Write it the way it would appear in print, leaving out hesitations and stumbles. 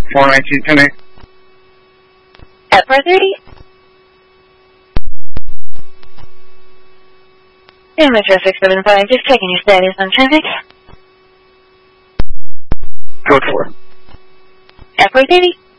419-10-8. At 430? Yeah, Metro 675, just checking your status on traffic. Code 4. At 430?